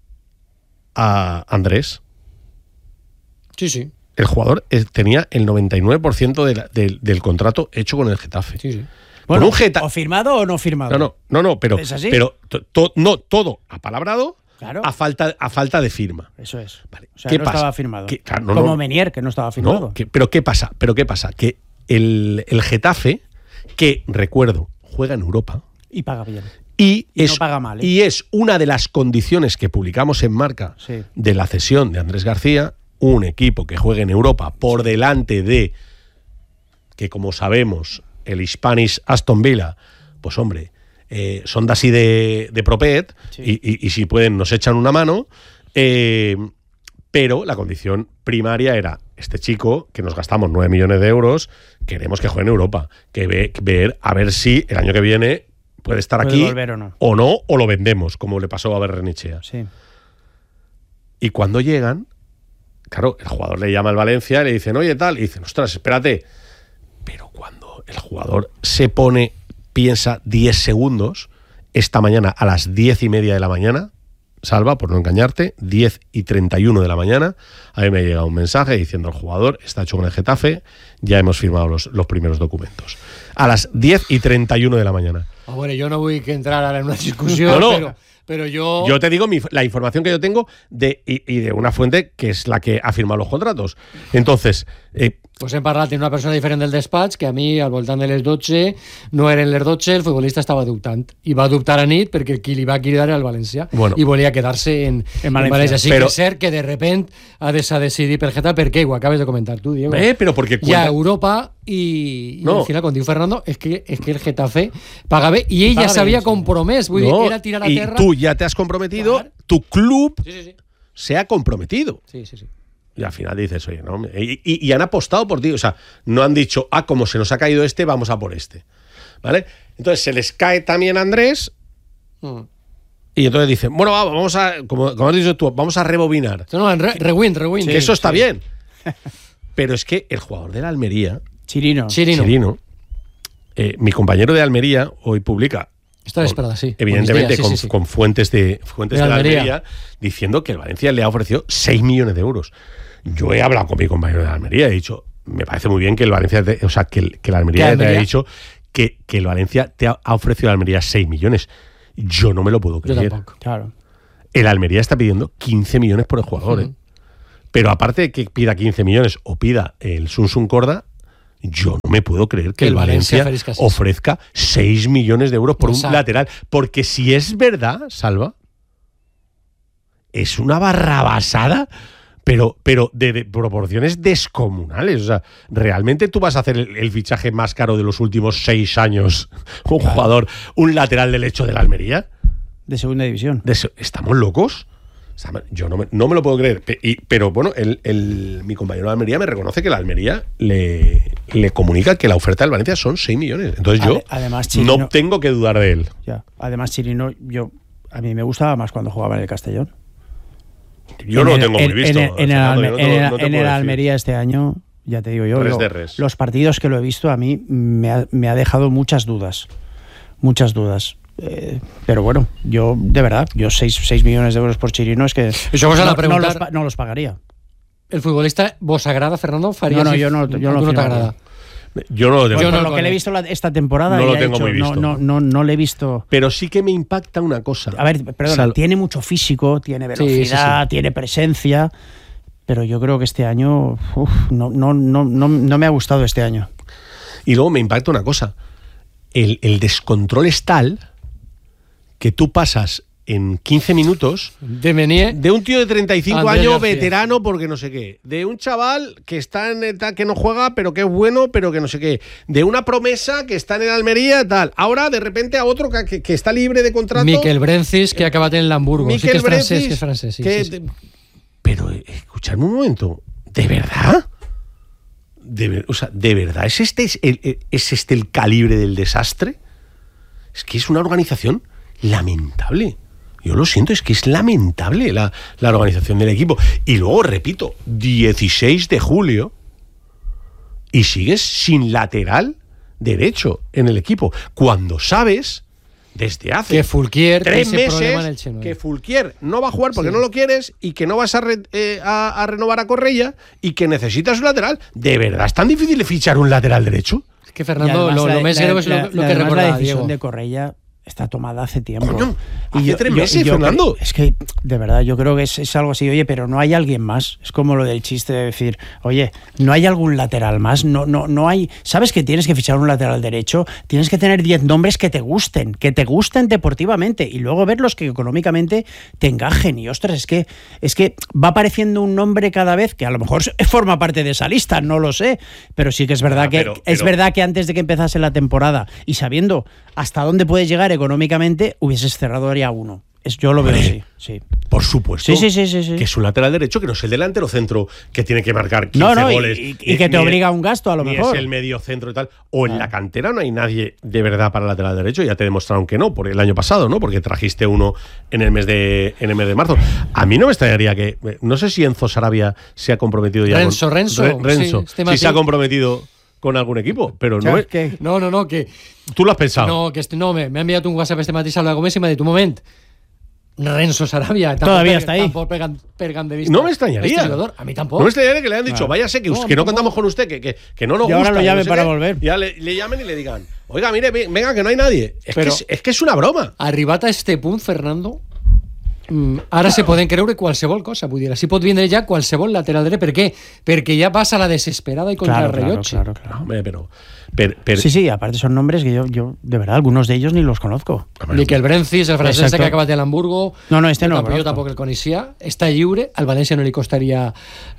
a Andrés,
Sí.
el jugador tenía el 99% del contrato hecho con el Getafe.
Sí.
Bueno, ¿o firmado o no firmado?
No, pero
¿Es así?
Pero todo apalabrado.
Claro.
A falta de firma.
Eso es.
Vale.
O sea,
¿Qué
no
pasa?
estaba firmado.
Claro,
como Menier, que no estaba firmado.
Pero ¿qué pasa? Que el Getafe, que recuerdo, juega en Europa.
Y paga bien.
Y
no paga mal.
Y es una de las condiciones que publicamos en Marca de la cesión de Andrés García, un equipo que juegue en Europa por delante de, que como sabemos, el Hispanic Aston Villa, pues hombre, son de así de propet, y si pueden nos echan una mano, pero la condición primaria era este chico, que nos gastamos 9 millones de euros, queremos que juegue en Europa, ver a ver si el año que viene puede estar aquí o no, o lo vendemos, como le pasó a Berrenechea.
Sí.
Y cuando llegan, claro, el jugador le llama al Valencia y le dicen, oye, tal, y dicen, ostras, espérate. Pero cuando el jugador piensa 10 segundos, esta mañana a las 10:30 de la mañana, Salva, por no engañarte, 10:31 de la mañana, a mí me ha llegado un mensaje diciendo el jugador está hecho con el Getafe, ya hemos firmado los primeros documentos. A las 10:31 de la mañana.
Bueno, yo no voy a entrar ahora en una discusión, pero yo...
Yo te digo la información que yo tengo y de una fuente que es la que ha firmado los contratos. Entonces...
Pues hem parlat amb una persona diferent del despatx que a mi, al voltant de les 12, no eren les 12, el futbolista estava dubtant. I va dubtar a nit perquè qui li va cridar era el València.
Bueno,
i volia quedar-se en València. Sí, però... que és cert que de repent ha decidir per Getafe, perquè ho acabes de comentar tu, Diego.
Però perquè...
Hi ha Europa i al final, com diu Fernando, és que el Getafe paga bé i ell ja s'havia compromès. Vull dir, era tirar a terra...
Y tú ya te has comprometido, claro. Tu club se ha comprometido.
Sí.
Y al final dices, oye, no, y han apostado por ti, o sea, no han dicho, como se nos ha caído este, vamos a por este, ¿vale? Entonces se les cae también a Andrés y entonces dicen, bueno, vamos a, como has dicho tú, vamos a rebobinar.
No, rewind.
Que eso está bien. Pero es que el jugador de la Almería,
Chirino,
mi compañero de Almería hoy publica,
está esperada, sí.
Evidentemente con fuentes de la Almería, diciendo que el Valencia le ha ofrecido 6 millones de euros. Yo he hablado con mi compañero de la Almería, he dicho, me parece muy bien que el Valencia, que la Almería te haya dicho que el Valencia te ha ofrecido a la Almería 6 millones. Yo no me lo puedo creer.
Yo tampoco. Claro.
El Almería está pidiendo 15 millones por el jugador, Pero aparte de que pida 15 millones o pida el Sun Corda, yo no me puedo creer que el Valencia ofrezca 6 millones de euros por un lateral. Porque si es verdad, Salva, es una barrabasada, pero de proporciones descomunales. O sea, realmente tú vas a hacer el fichaje más caro de los últimos 6 años. Un jugador, un lateral derecho de la Almería.
De segunda división.
¿Estamos locos? Yo no me lo puedo creer. Pero bueno, mi compañero de Almería me reconoce que la Almería le comunica que la oferta del Valencia son 6 millones. Entonces yo
además, Chirino,
no tengo que dudar de él.
Ya. Además, Chirino, a mí me gustaba más cuando jugaba en el Castellón.
Yo no lo tengo muy visto.
En el Almería este año, ya te digo yo, los partidos que lo he visto a mí me ha dejado muchas dudas. Pero bueno, yo de verdad, 6 millones de euros por Chirino es que no los pagaría.
¿El futbolista vos agrada, Fernando?
No, yo no
te agrada.
Yo no lo tengo.
Por lo que le he visto esta temporada,
no lo tengo muy visto.
No le he visto.
Pero sí que me impacta una cosa.
A ver, perdona, tiene mucho físico, tiene velocidad, tiene presencia, pero yo creo que este año no me ha gustado este año.
Y luego me impacta una cosa. El descontrol es tal que tú pasas en 15 minutos
De Menier.
de un tío de 35
Andrés
años,
García.
veterano, porque no sé qué. De un chaval que está en etapa que no juega, pero que es bueno, pero que no sé qué. De una promesa que está en el Almería, tal. Ahora, de repente, a otro que está libre de contrato.
Miquel Brencis, que acaba en el Hamburgo. Sí que es francés, que es francés. Sí, sí, sí.
Pero, escuchadme un momento. ¿De verdad? O sea, ¿de verdad ¿es este el calibre del desastre? Es que es una organización lamentable. Yo lo siento, es que es lamentable la organización del equipo. Y luego, repito, 16 de julio y sigues sin lateral derecho en el equipo. Cuando sabes, desde hace
que Fulquier
3
meses,
que Fulquier no va a jugar porque no lo quieres y que no vas a renovar a Correia y que necesitas un lateral. ¿De verdad es tan difícil de fichar un lateral derecho?
Es que Fernando, lo más grave es lo que recordaba
la decisión
Diego.
de Correia está tomada hace tiempo.
Coño, hace 3 meses, Fernando.
Es que, de verdad, yo creo que es algo así. Oye, pero no hay alguien más. Es como lo del chiste de decir, oye, no hay algún lateral más. No hay. ¿Sabes que tienes que fichar un lateral derecho? Tienes que tener 10 nombres que te gusten deportivamente y luego ver los que económicamente te encajen. Y ostras, es que va apareciendo un nombre cada vez que a lo mejor forma parte de esa lista, no lo sé. Pero sí que es verdad es verdad que antes de que empezase la temporada y sabiendo hasta dónde puedes llegar económicamente, hubieses cerrado ya uno. Yo lo veo así, sí.
Por supuesto.
Sí.
Que es un lateral derecho que no es el delantero centro que tiene que marcar 15 goles.
Y que te obliga a un gasto, a lo mejor.
Es el medio centro y tal. O en la cantera no hay nadie de verdad para el lateral derecho. Ya te demostraron que no, por el año pasado, ¿no? Porque trajiste uno en el mes de marzo. A mí no me extrañaría que. No sé si Enzo Sarabia se ha comprometido ya
Renzo.
Sí, se ha comprometido con algún equipo, pero no es.
No, que.
¿Tú lo has pensado?
No, que me ha enviado un WhatsApp este matí Salva Gómez y me ha dicho un moment. Renzo Sarabia
todavía está ahí.
Pergan de vista.
No me extrañaría.
A mí tampoco.
No me extrañaría que le hayan dicho, váyase, que no contamos con usted, que no nos gusta.
Y ahora lo llamen para volver.
Ya le llamen y le digan, oiga, mire, venga, que no hay nadie. Es que es una broma.
Arribat a este punt, Fernando, ara se poden creure qualsevol cosa, vull dir, així pot vindre ja qualsevol lateral dret. Per què? Perquè ja passa la desesperada y contra el rellotge.
Claro.
Hombre, pero
sí, aparte son nombres que yo de verdad, algunos de ellos ni los conozco.
Miquel Brencis, el francès que ha acabat de l'Hamburgo.
No, este no.
Jo tampoc el coneixia. Està lliure, al València no li costaria.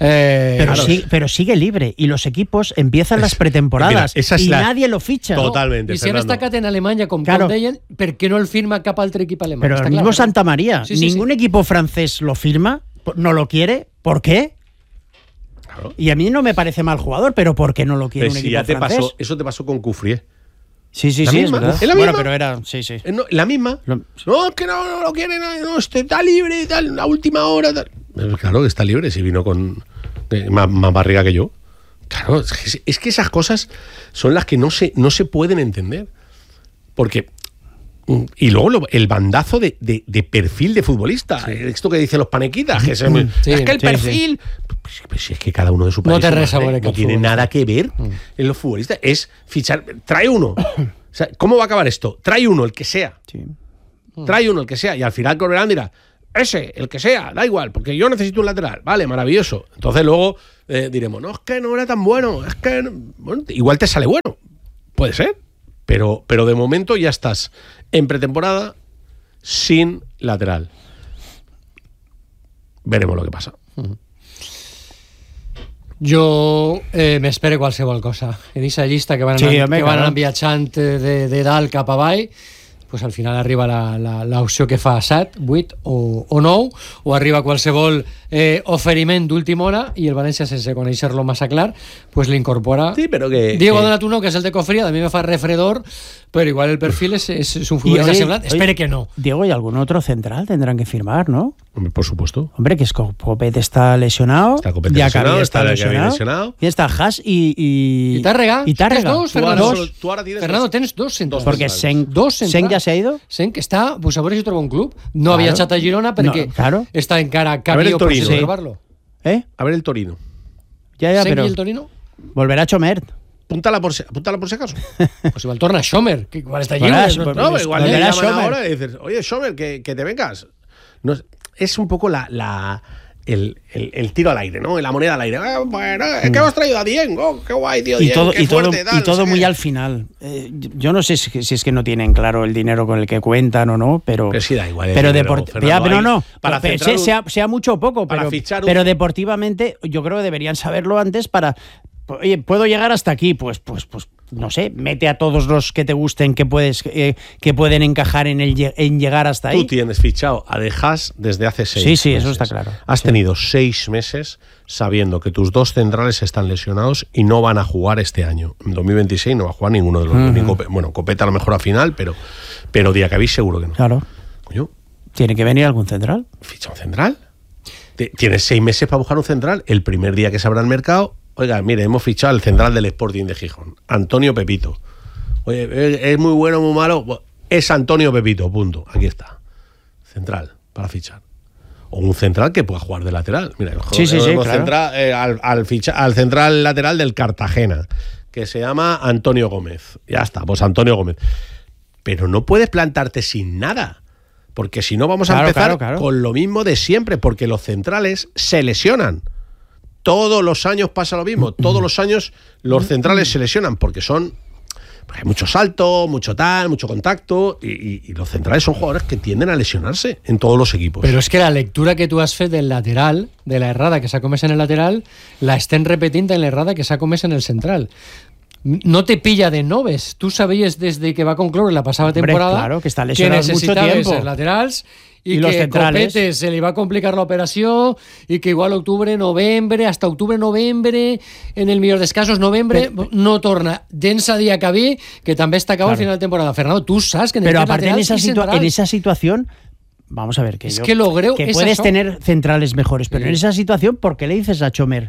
Pero sigue libre y los equipos empiezan las pretemporadas y nadie lo ficha.
Totalmente.
I si hem destacat en Alemanya, com deien, per què no el firma cap altre equip alemany?
Pero el mismo Santa María, ningún equipo francés lo firma, no lo quiere. ¿Por qué? Claro. Y a mí no me parece mal jugador, pero ¿por qué no lo quiere un equipo francés?
Eso te pasó con Coufrier.
Sí,
es verdad.
¿Es la misma? Bueno, pero era, sí.
La misma. No, es que no lo quiere nadie, no, está libre, tal, la última hora, tal. Claro que está libre, si vino con más barriga que yo. Claro, es que esas cosas son las que no se pueden entender. Porque. Y luego el bandazo de perfil de futbolista. Sí. Esto que dicen los panequitas, que es que el perfil. Pues es que cada uno de su país no tiene nada que ver en los futbolistas. Es fichar. Trae uno. O sea, ¿cómo va a acabar esto? Trae uno, el que sea. Sí. Trae uno, el que sea. Y al final Corberán dirá, el que sea, da igual, porque yo necesito un lateral. Vale, maravilloso. Entonces luego diremos, no, es que no era tan bueno. Es que bueno, igual te sale bueno. Puede ser. Pero de momento ya estás en pretemporada sin lateral. Veremos lo que pasa.
Jo m'espero qualsevol cosa. En aquesta llista que van anar viatjant de dalt cap avall, pues al final arriba l'opció que fa 7, 8 o 9, o arriba qualsevol oferiment d'última hora i el València, sense conèixer-lo massa clar, pues l'incorpora.
Sí, però que...
Diego ha donat uno, que és el de Cofría, a mi me fa refredor, pero igual el perfil es un futbolista semblant. Espere que no.
Diego, ¿y algún otro central tendrán que firmar, no?
Hombre, por supuesto.
Hombre, que es Copete está lesionado.
Está lesionado.
Y está Haas y
Tárrega.
¿Tienes
dos, Fernando? Fernando, tienes dos centrals.
Porque Sen ya se ha ido.
Sen, que està, pues a veure si troba un club. No havia viatjat a Girona perquè està encara camí o per trobar-lo.
A ver el Torino.
Ya,
Sen
pero
y el Torino.
Volverá Chomert.
Apúntala por si acaso.
Pues igual torna Schomer, que igual está
lliure. No, igual le llaman ahora y dices, oye, Schomer, que te vengas. No, es un poco el tiro al aire, ¿no? La moneda al aire. Bueno, es que hemos traído a Diego, qué guay, tío. Diego, qué fuerte, tal,
y todo
no sé
muy
qué.
al final. Yo no sé si es que no tienen claro el dinero con el que cuentan o no, pero
sí da igual.
Pero
Fernando,
para sea mucho o poco,
para
pero deportivamente yo creo que deberían saberlo antes para. Oye, ¿puedo llegar hasta aquí? Pues no sé, mete a todos los que te gusten que pueden encajar en llegar hasta ahí.
Tú tienes fichado a De Haas desde hace 6 meses.
Sí, eso está claro.
Has tenido 6 meses sabiendo que tus 2 centrales están lesionados y no van a jugar este año. En 2026 no va a jugar ninguno de los dos. Bueno, Copete a lo mejor a final, pero Diacabí seguro que no.
Claro.
Coño,
¿Tiene que venir algún central?
¿ficha un central? Tienes 6 meses para buscar un central. El primer día que se abra el mercado, oiga, mire, hemos fichado al central del Sporting de Gijón, Antonio Pepito. Oye, es muy bueno, muy malo. Es Antonio Pepito, punto. Aquí está. Central, para fichar. O un central que pueda jugar de lateral. Mira,
sí, claro.
Al central lateral del Cartagena, que se llama Antonio Gómez. Ya está, pues Antonio Gómez. Pero no puedes plantarte sin nada. Porque si no vamos a empezar con lo mismo de siempre, porque los centrales se lesionan. Todos los años pasa lo mismo. Todos los años los centrales se lesionan porque hay mucho salto, mucho contacto y los centrales son jugadores que tienden a lesionarse en todos los equipos.
Pero es que la lectura que tú has fet del lateral, de la errada que s'ha comès en el lateral, la estem repetint en la errada que s'ha comès en el central. No te pilla de noves. Tú sabías desde que va a concluir la pasada temporada
claro, que está lesionado mucho
necesitaves
tiempo.
els laterals i
los
que
centrales.
Copete se li va complicar l'operació i que igual hasta octubre-novembre, en el millor dels casos, novembre, no torna. Densa Diacabí, que també està acabant al final de temporada. Fernando, tú sabes que
pero aparte en esa situación, vamos a ver, que puedes tener centrales mejores, pero en esa situación, ¿por qué le dices a Chomer?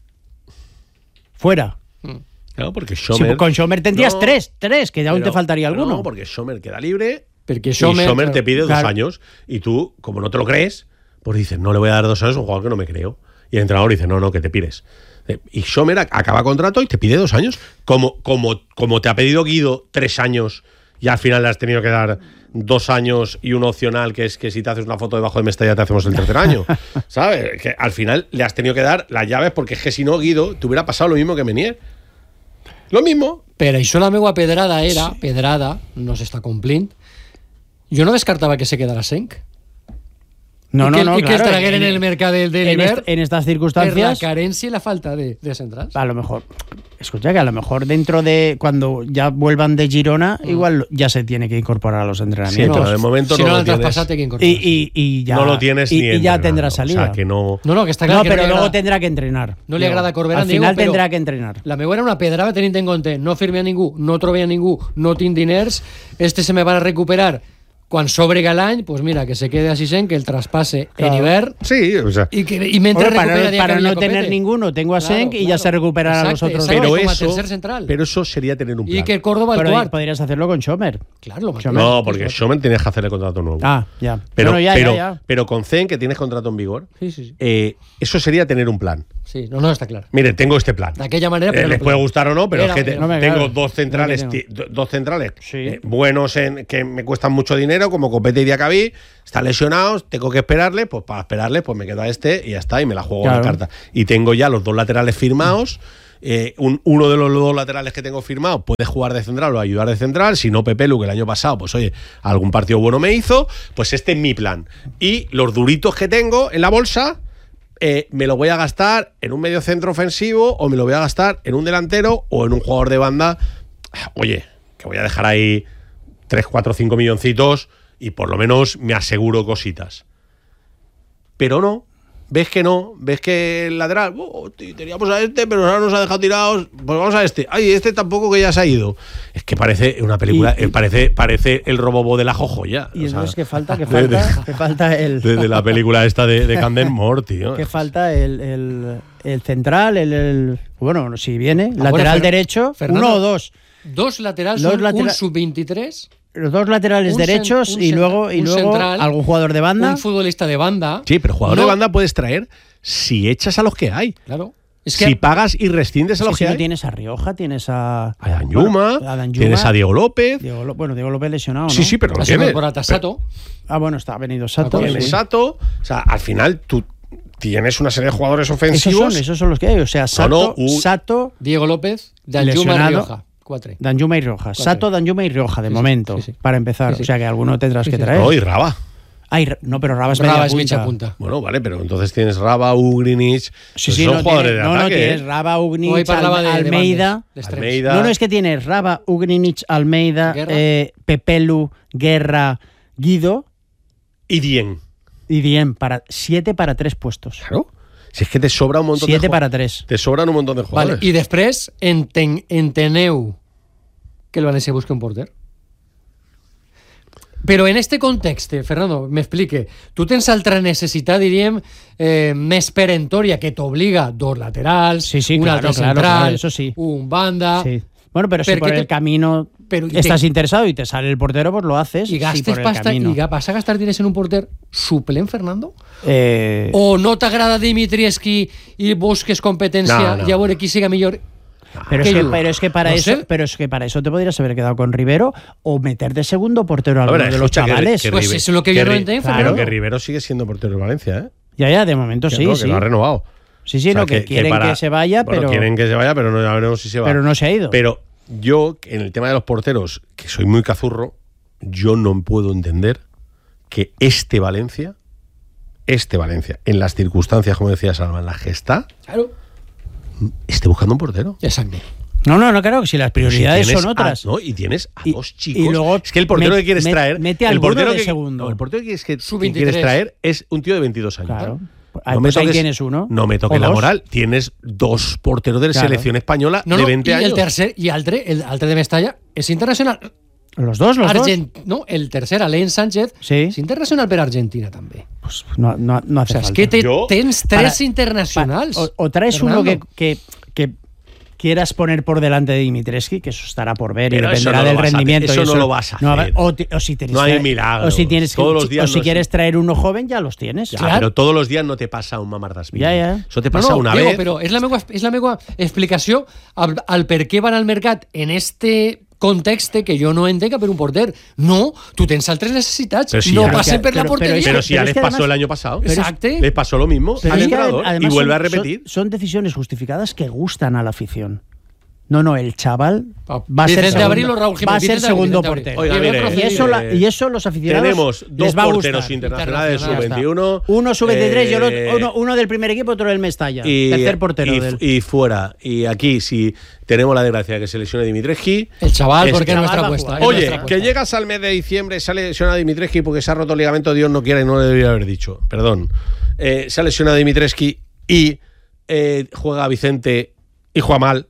Fuera.
Claro, porque Schomer...
Sí, con Schomer tendrías tres, que aún te faltaría alguno.
No, porque Schomer queda libre
porque
y Schomer te pide 2 años y tú, como no te lo crees, pues dices, no le voy a dar 2 años a un jugador que no me creo. Y el entrenador dice, no, que te pires. Y Schomer acaba contrato y te pide 2 años. Como te ha pedido Guido 3 años y al final le has tenido que dar 2 años y un opcional, que es que si te haces una foto debajo de Mestalla te hacemos el 3er año. ¿Sabes? Que al final le has tenido que dar las llaves porque es que si no, Guido, te hubiera pasado lo mismo que Menier. Lo mismo.
Però això la meva pedrada era, no s'està complint, jo no descartava que se quedara Senc.
No,
y que el tragueren en el mercado del Iber
en estas circunstancias
por la carencia y la falta de centrales.
A lo mejor, escucha, que a lo mejor dentro de cuando ya vuelvan de Girona, igual ya se tiene que incorporar a los entrenamientos.
Sí, pero de momento
si
no
no
lo tienes.
Y ya,
no lo tienes
y ya tendrá salida.
O sea, que no...
No, que está claro que
pero luego tendrá que entrenar.
No le agrada a Corberán.
Al final tendrá que entrenar.
La meva era una pedrada tenint en compte. No firme a ningú, no trobe a ningú, no tinc diners, se me va a recuperar quan s'obriga l'any, pues mira, que se quede así Senc, que el traspase en hivern.
Sí, o sea.
Y mientras recupera
para no tener ninguno, tengo a Senc y ya se recuperarán los otros
dos.
Pero eso sería tener un plan.
Y que Córdoba al cuarto.
Podrías hacerlo con Schomer.
Claro,
no, porque Schomer tienes que hacerle contrato nuevo.
Ah, ya.
Pero con Zen, que tienes contrato en vigor,
sí.
Eso sería tener un plan.
Sí, no, está claro.
Mire, tengo este plan.
De aquella manera, pero
les puede gustar o no, pero es que tengo
dos
centrales buenos que me cuestan mucho dinero, como Copete y Diacabí, están lesionados, tengo que esperarle, pues para esperarle, pues me quedo a y ya está, y me la juego la carta. Y tengo ya los 2 laterales firmados. Uno de los 2 laterales que tengo firmado puede jugar de central o ayudar de central. Si no, Pepe Lu, que el año pasado, pues oye, algún partido bueno me hizo, pues este es mi plan. Y los duritos que tengo en la bolsa, me lo voy a gastar en un medio centro ofensivo, o me lo voy a gastar en un delantero o en un jugador de banda. Oye, que voy a dejar ahí 3, 4, 5 milloncitos y por lo menos me aseguro cositas. Pero no. ¿Ves que el lateral, teníamos a pero ahora nos ha dejado tirados, pues vamos a este. Ay, este tampoco, que ya se ha ido. Es que parece una película, parece el Robobo de la Jojoya.
Y entonces, ¿qué falta? ¿Qué falta el...
De la película esta de Camden Moore, tío.
¿Qué falta? El central, bueno, si viene, lateral derecho, Fernando, 1 o 2.
2 laterales, un sub-23...
Los 2 laterales derechos y luego central, algún jugador de banda.
Un futbolista de banda.
Sí, pero jugador de banda puedes traer si echas a los que hay.
Claro.
Es que si pagas y rescindes a los que hay.
No tienes a Rioja, tienes a
Danjuma, tienes a Diego López.
Diego López lesionado, ¿no?
Sí, pero lo tienes.
Por Sato.
Bueno, ha venido Sato.
Sato. O sea, al final tú tienes una serie de jugadores ofensivos.
Esos son los que hay. O sea, Sato,
Diego López, Danjuma y Rioja.
Danjuma y Rioja. Sato, Danjuma y Rioja, de momento, para empezar. O sea, que alguno tendrás que traer.
No, y Raba.
No, pero Raba es
media punta.
Bueno, vale, pero entonces tienes Raba, Ugrinic.
Son
jugadores de ataque.
No, tienes Raba, Ugrinic, Almeida. No, es que tienes Raba, Ugrinic, Almeida, Pepelu, Guerra, Guido.
Y Dien.
7 para 3 puestos.
Claro. Si es que te sobra un montón
7 para 3.
Te sobran un montón de jugadores.
Vale, y después, enteneu que el València busque un porter. Però en este context, Fernando, m'explique, tu tens altra necessitat, diríem, més perentòria, que t'obliga 2 laterals, un altre central,
eso sí.
un banda...
Sí. Bueno, pero si por el camino estás interesado y te sale el portero, pues lo haces.
¿Y gastes pasta y vas a gastar diners en un porter suplent, Fernando?
¿O
no t'agrada Dimitrievski y busques competencia y a veure qui siga millor?
Pero es que para eso te podrías haber quedado con Rivero o meter de segundo portero a alguno de los chavales.
Pues eso es lo que yo no entiendo.
Claro, que Rivero sigue siendo portero de Valencia, ¿eh?
Ya, de momento sí.
Que lo ha renovado.
Sí, o sea, no, que quieren que se vaya, pero...
Quieren que se vaya, pero no ya veremos si se va.
Pero no se ha ido.
Pero yo, en el tema de los porteros, que soy muy cazurro, yo no puedo entender que este Valencia, en las circunstancias, como decía Salva, en la gesta, esté buscando un portero.
Exacto.
No, claro, que si las prioridades son otras.
Y tienes a 2 chicos.
Y luego
es que el portero que quieres traer.
Mete al portero de segundo.
No, el portero que quieres traer es un tío de 22 años.
Claro. Pues ahí tienes uno.
No me toques la moral. Tienes 2 porteros de la selección española de 20 años.
Y el altre de Mestalla es internacional.
Los dos.
No, el tercer, Alain Sánchez, es internacional per Argentina també.
Pues no hace falta.
Es que tens 3 internacionals.
O traes Fernando. Uno que quieras poner por delante de Dimitrievski, que eso estará por ver y dependerá del rendimiento.
Eso no lo vas a hacer.
No
hay milagros.
O si quieres traer uno joven, ya los tienes.
Ya, pero todos los días no te pasa un mamardaspí.
Ya.
Eso te pasa una vez.
Però és la meva explicació al per què van al mercat en este context que jo no entenc per un porter. No, tu tens altres necessitats. No passen per la portería.
Pero si ya les pasó el año pasado.
Exacto.
Les pasó lo mismo al entrenador y vuelve a repetir.
Son decisiones justificadas que gustan a la afición. No, el chaval va a ser segundo portero.
Oiga, mire,
y eso los aficionados
tenemos 2
les va a
porteros internacionales sub-21.
Uno sub-23 y uno del primer equipo, otro del Mestalla. Tercer portero.
Y fuera. Y aquí, si tenemos la desgracia de que se lesione Dimitrievski.
El chaval, porque es nuestra apuesta.
Oye, que llegas al mes de diciembre, se ha lesionado Dimitrievski porque se ha roto el ligamento, Dios no quiera y no le debería haber dicho. Perdón. Se ha lesionado Dimitrievski y juega Vicente y juega mal.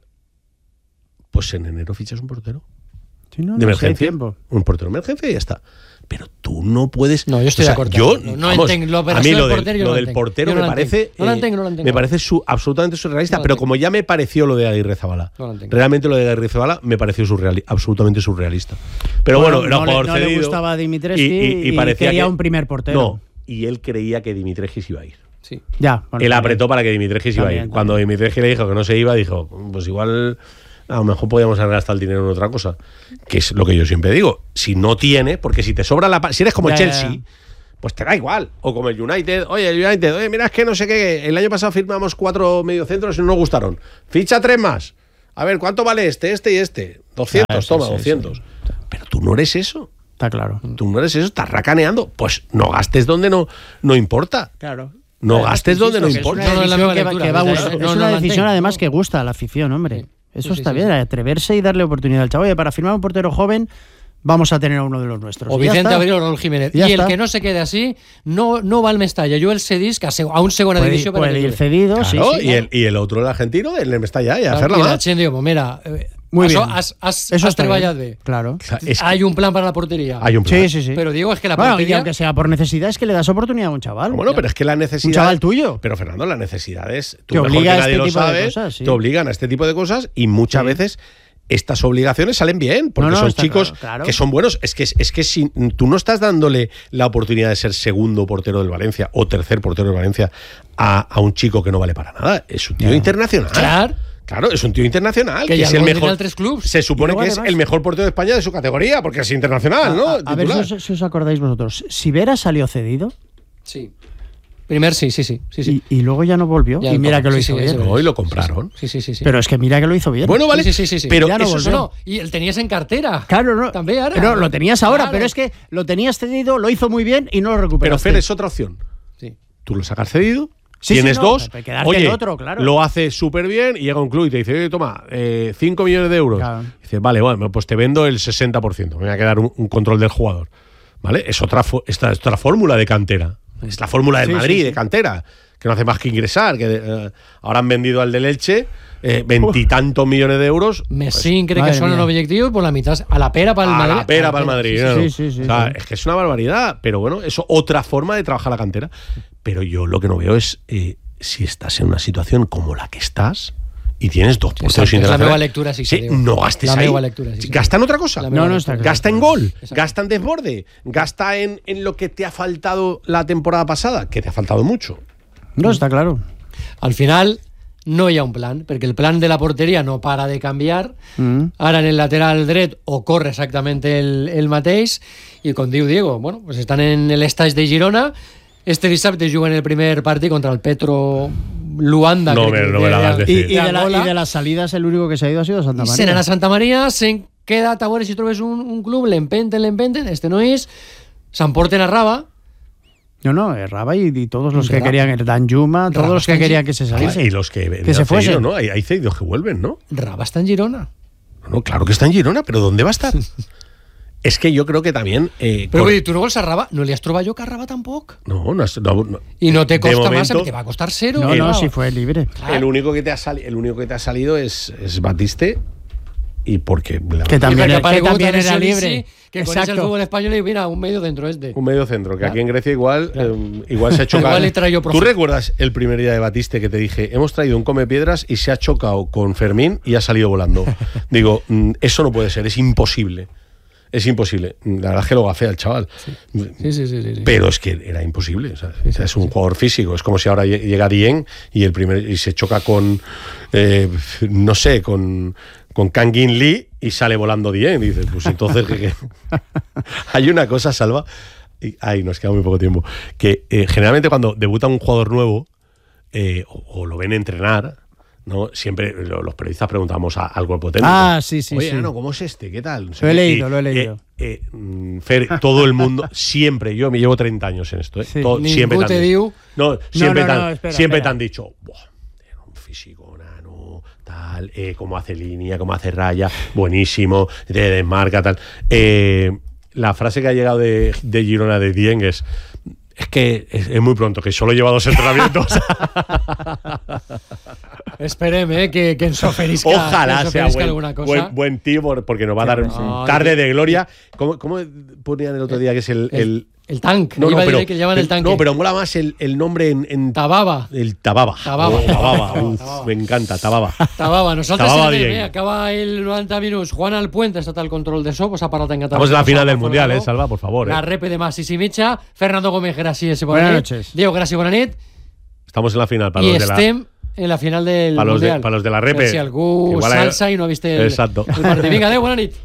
Pues en enero fichas un portero de emergencia, un portero de emergencia y ya está. Pero tú no puedes.
No, yo estoy de acuerdo.
A mí lo del portero me parece. Me parece absolutamente surrealista. Pero como ya me pareció lo de Aguirrezabala, realmente lo de Aguirrezabala me pareció absolutamente surrealista. Pero bueno, era jugador cedido.
No le gustaba a Dimitrievski y quería un primer portero.
No, y él creía que Dimitrievski se iba a ir.
Sí.
Ya.
Él apretó para que Dimitrievski se iba a ir. Cuando Dimitrievski le dijo que no se iba, dijo, pues igual. A lo mejor podíamos haber gastado el dinero en otra cosa, que es lo que yo siempre digo. Si no tiene, porque si te sobra si eres como el Chelsea, pues te da igual. O como el United, oye, mira, es que no sé qué, el año pasado firmamos 4 mediocentros y no nos gustaron. Ficha 3 más. A ver, ¿cuánto vale este y este? 200, toma, 200. Pero tú no eres eso.
Está claro.
Tú no eres eso, estás racaneando. Pues no gastes donde no importa.
Claro.
No gastes donde no importa.
Es una decisión además que gusta a la afición, hombre. Eso está bien, atreverse y darle oportunidad al chavo. Oye, para firmar un portero joven vamos a tener a uno de los nuestros.
O Vicente Abril o Raúl Jiménez. Y el que no se quede así no va al Mestalla. Yo el cedís a un segunda división.
Puede ir cedido,
claro, sí. Y el otro, el argentino, el Mestalla, y hacerla más.
Mira,
muy bien.
Has trabajado bien.
Claro.
Hay un plan para la portería.
Hay un plan.
Sí.
Pero digo, es que la portería...
y aunque sea por necesidad, es que le das oportunidad a un chaval.
Bueno, pero es que la necesidad...
Un chaval tuyo.
Pero, Fernando, las necesidades...
Tú mejor que nadie lo sabes,
te obligan a este tipo de cosas y muchas veces... Estas obligaciones salen bien, porque son chicos que son buenos. Es que si tú no estás dándole la oportunidad de ser segundo portero del Valencia o tercer portero del Valencia a un chico que no vale para nada. Es un tío internacional. Claro, es un tío internacional. Que es el mejor. Se supone que es el mejor portero de España de su categoría, porque es internacional, ¿no?
A ver si os acordáis vosotros. Si Vera salió cedido.
Sí. Primer sí.
Y luego ya no volvió.
Ya
y mira
no,
que lo
sí,
hizo
sí,
bien.
eso es.
Hoy lo compraron.
Sí.
Pero es que mira que lo hizo bien.
Bueno, vale.
Sí.
Pero
Ya no
eso
volvió.
No, y el tenías en cartera.
Claro, no.
También ahora.
No, lo tenías ahora,
Claro.
pero es que lo tenías cedido, lo hizo muy bien y no lo
Pero
recuperaste.
Fer, es otra opción.
Sí.
Tú lo sacas cedido,
Sí,
tienes
sí, no,
dos,
pero quedarte
oye,
el otro, claro.
lo hace súper bien y llega un club y te dice, oye, toma, 5 millones de euros.
Claro.
Dices, vale, bueno, pues te vendo el 60%, me voy a quedar un control del jugador. ¿Vale? Es otra fórmula de cantera. Es la fórmula del Madrid, de cantera, que no hace más que ingresar. Que ahora han vendido al del Elche 20 millones de euros.
Messín cree
madre
que son
mía.
los objetivos, pues la mitad a la pera para el
A
Madrid.
la pera para el Madrid. ¿no?
Sí.
O sea, es que es una barbaridad, pero bueno, eso otra forma de trabajar la cantera. Pero yo lo que no veo es si estás en una situación como la que estás y tienes dos porteros
exacto, es la
internacionales.
nueva lectura, sí,
Sí,
digo.
no gastes
La
ahí.
nueva lectura, sí, sí.
Gasta en otra cosa.
La nueva
No,
lectura.
está claro.
Gasta en gol,
Exacto.
gasta en desborde, gasta en lo que te ha faltado la temporada pasada, que te ha faltado mucho.
No, está claro.
Al final no hi ha un plan, perquè el plan de la porteria no para de canviar. Ara en el lateral dret o corre exactamente el mateix, i com diu Diego, bueno, pues estan en l'estaix de Girona. Este dissabte juguen el primer partit contra el Petro Luanda.
No me la hagas decir.
Y de las salidas, el único que se ha ido ha sido Santa
I
María.
se n'anà a Santa Maria, se'n queda a veure si trobes un club, l'empenten, este no és, s'emporten a Raba.
No, Raba y todos los que
Raba.
querían, el Danjuma, todos
Raba
los que
está
querían que se saliese.
Y los que
se fuesen.
cedido, ¿no? Hay cedidos que vuelven, ¿no?
Raba està en Girona.
No, claro que está en Girona, pero ¿dónde va a estar? Es que yo creo que también.
Però vull dir, tu no vols a Raba? No li has trobat jo que a Raba tampoc?
No.
I no te
De
costa
momento,
más, te va a costar cero.
No,
Raba.
si fue libre.
El único que te ha salido es Batiste. Y porque
Que también,
I perquè
que también
aparegut
era
Alessio
libre.
Lissi, que coneix el fútbol español y mira, un medio dentro este.
un medio centro, que aquí en Grecia igual se ha chocado.
Igual le traigo
¿Tú
profe.
recuerdas el primer día de Batiste que te dije, hemos traído un come piedras y se ha chocado con Fermín y ha salido volando? Digo, eso no puede ser, es imposible. Es imposible. La verdad es que lo gafea el chaval.
Sí.
Pero es que era imposible. O sea, es un jugador físico. Es como si ahora llega Dieng y se choca con, no sé, con Kang In Lee y sale volando Dieng. Y dices, pues entonces, ¿qué? Hay una cosa, Salva, y nos queda muy poco tiempo, que generalmente cuando debuta un jugador nuevo o lo ven entrenar, ¿no? Siempre los periodistas preguntamos al cuerpo técnico.
Sí.
Oye, no, ¿cómo es este? ¿Qué tal? No sé
Lo he
qué.
leído.
Fer, todo el mundo, siempre, yo me llevo 30 años en esto,
Sí.
siempre
Ningú te diu.
siempre te han dicho, "Buah, era un físico nano, tal, cómo hace línea, cómo hace raya, buenísimo, te desmarca, tal". La frase que ha llegado de Girona de Dieng es que es muy pronto, que solo lleva 2 entrenamientos.
Esperem, que ens oferisca,
Ojalá
que ens
sea
oferisca alguna cosa.
buen tío, porque nos va a dar
no,
tarde de gloria. ¿Cómo ponían el otro día que es el
El tank.
No,
Iba a
pero,
decir que llaman el tanque.
No, pero mola más el nombre en
Tababa.
El Tababa.
Tababa.
Uf,
Tababa.
Me encanta, Tababa.
Tababa. Nosaltres
Tababa
anem,
bien.
acaba el 90 minuts. Juan Alpuente ha estat al control de so, pues ha parlat en català.
Estamos en la final del Mundial, Salva, por favor.
La repe de más 6 i mitja. Fernando Gómez, gràcies i bona
Buenas
nit.
noches.
Diego, gràcies i bona nit.
Estamos en la final para
I
los de la...
estem en la final del
para
Mundial.
los de la repe.
Per si algú
Igual
salsa i no ha vist el
Exacto.
partit. Vinga, adéu, bona nit.